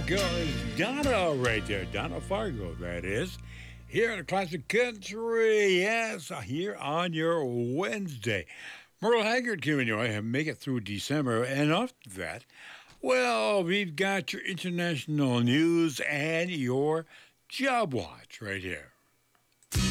goes Donna right there. Donna Fargo, that is. Here in the Classic Country. Yes, here on your Wednesday. Merle Haggard coming your way. Make it through December. And after that, well, we've got your international news and your Job Watch right here.